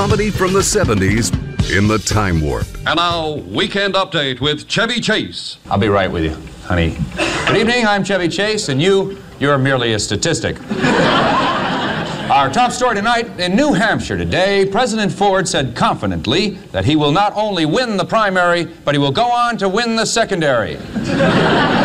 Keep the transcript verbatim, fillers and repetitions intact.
Comedy from the seventies in the Time Warp. And now, Weekend Update with Chevy Chase. I'll be right with you, honey. Good evening, I'm Chevy Chase, and you, you're merely a statistic. Our top story tonight, in New Hampshire today, President Ford said confidently that he will not only win the primary, but he will go on to win the secondary.